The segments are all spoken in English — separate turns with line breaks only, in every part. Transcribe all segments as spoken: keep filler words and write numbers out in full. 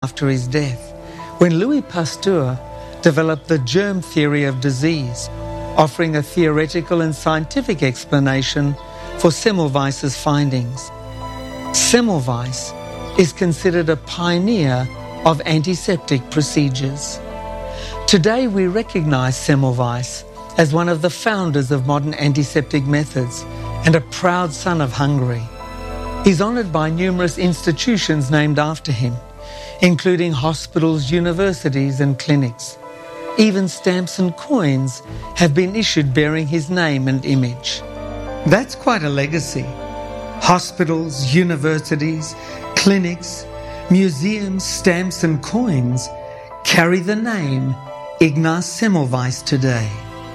after his death, when Louis Pasteur developed the germ theory of disease, offering a theoretical and scientific explanation for Semmelweis's findings. Semmelweis is considered a pioneer of antiseptic procedures. Today we recognize Semmelweis as one of the founders of modern antiseptic methods and a proud son of Hungary. He's honoured by numerous institutions named after him, including hospitals, universities and clinics. Even stamps and coins have been issued bearing his name and image. That's quite a legacy. Hospitals, universities, clinics, museums, stamps and coins carry the name Ignaz Semmelweis today.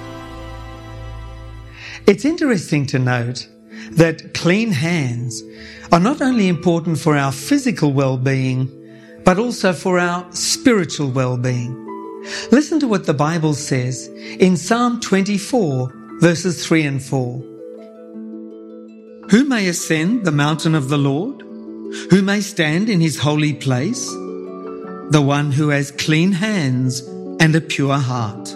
It's interesting to note that clean hands are not only important for our physical well-being, but also for our spiritual well-being. Listen to what the Bible says in Psalm twenty-four, verses three and four. Who may ascend the mountain of the Lord? Who may stand in his holy place? The one who has clean hands and a pure heart.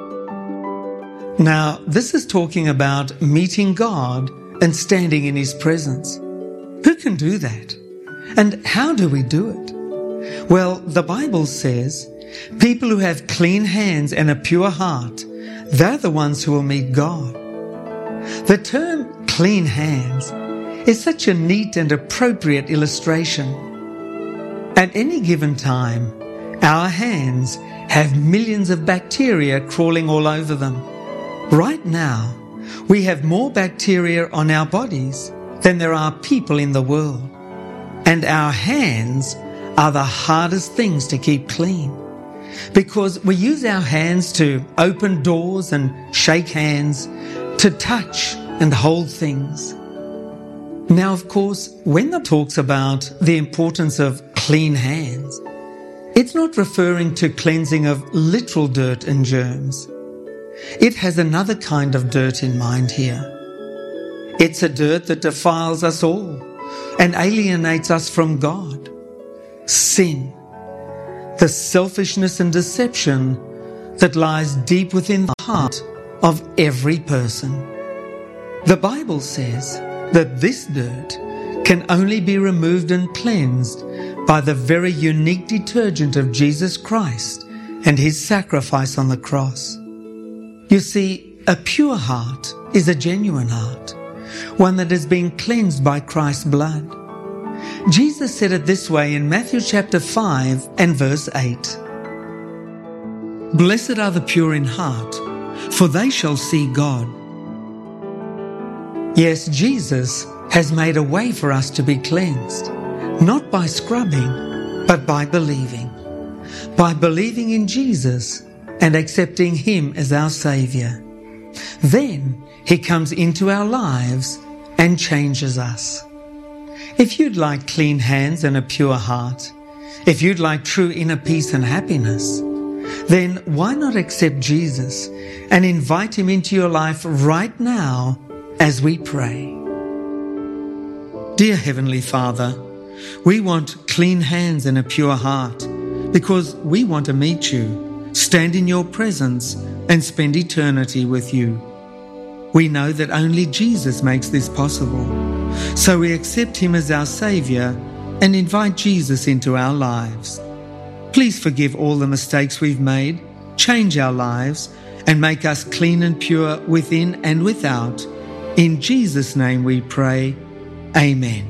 Now, this is talking about meeting God and standing in his presence. Who can do that? And how do we do it? Well, the Bible says, people who have clean hands and a pure heart, they're the ones who will meet God. The term clean hands is such a neat and appropriate illustration. At any given time, our hands have millions of bacteria crawling all over them. Right now, we have more bacteria on our bodies than there are people in the world. And our hands are the hardest things to keep clean, because we use our hands to open doors and shake hands, to touch and hold things. Now, of course, when the talks about the importance of clean hands, it's not referring to cleansing of literal dirt and germs. It has another kind of dirt in mind here. It's a dirt that defiles us all and alienates us from God. Sin. The selfishness and deception that lies deep within the heart of every person. The Bible says that this dirt can only be removed and cleansed by the very unique detergent of Jesus Christ and his sacrifice on the cross. You see, a pure heart is a genuine heart, one that has been cleansed by Christ's blood. Jesus said it this way in Matthew chapter five and verse eight. Blessed are the pure in heart, for they shall see God. Yes, Jesus has made a way for us to be cleansed, not by scrubbing, but by believing. By believing in Jesus and accepting him as our Saviour. Then he comes into our lives and changes us. If you'd like clean hands and a pure heart, if you'd like true inner peace and happiness, then why not accept Jesus and invite him into your life right now as we pray? Dear Heavenly Father, we want clean hands and a pure heart because we want to meet you, stand in your presence and spend eternity with you. We know that only Jesus makes this possible, so we accept him as our Saviour and invite Jesus into our lives. Please forgive all the mistakes we've made, change our lives and make us clean and pure within and without. In Jesus' name we pray. Amen.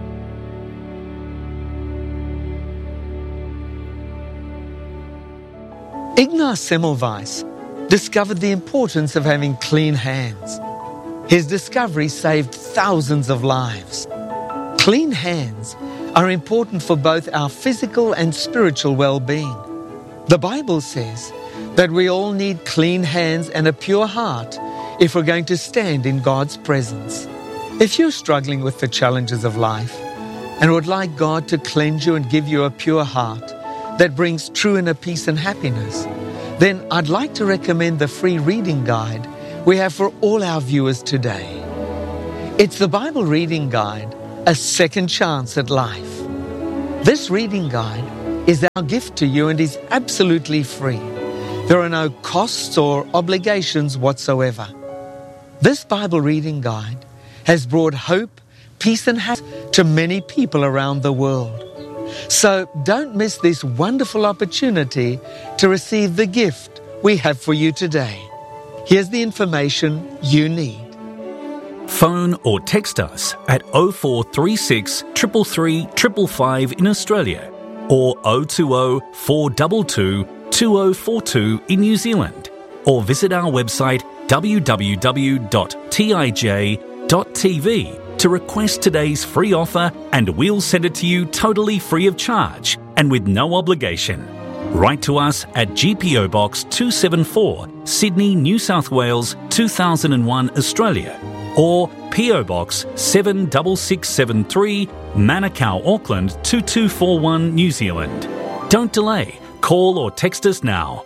Ignaz Semmelweis discovered the importance of having clean hands. His discovery saved thousands of lives. Clean hands are important for both our physical and spiritual well-being. The Bible says that we all need clean hands and a pure heart if we're going to stand in God's presence. If you're struggling with the challenges of life and would like God to cleanse you and give you a pure heart that brings true inner peace and happiness, then I'd like to recommend the free reading guide we have for all our viewers today. It's the Bible reading guide, A Second Chance at Life. This reading guide is our gift to you and is absolutely free. There are no costs or obligations whatsoever. This Bible reading guide has brought hope, peace and happiness to many people around the world. So don't miss this wonderful opportunity to receive the gift we have for you today. Here's the information you need.
Phone or text us at oh four three six, three three three five five in Australia or oh two oh, four two two, two oh four two in New Zealand, or visit our website w w w dot t i j dot t v to request today's free offer, and we'll send it to you totally free of charge and with no obligation. Write to us at G P O Box two seven four, Sydney, New South Wales two thousand one, Australia, or P O Box seven six six seven three, Manukau, Auckland two two four one, New Zealand. Don't delay. Call or text us now.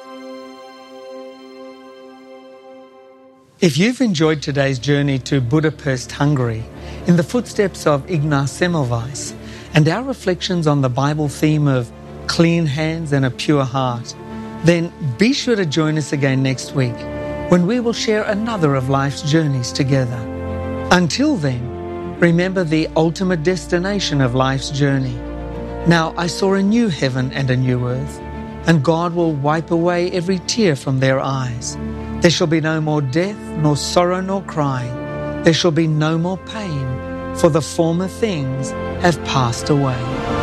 If you've enjoyed today's journey to Budapest, Hungary, in the footsteps of Ignaz Semmelweis, and our reflections on the Bible theme of clean hands and a pure heart, then be sure to join us again next week when we will share another of life's journeys together. Until then, remember the ultimate destination of life's journey. Now I saw a new heaven and a new earth, and God will wipe away every tear from their eyes. There shall be no more death, nor sorrow, nor crying. There shall be no more pain, for the former things have passed away.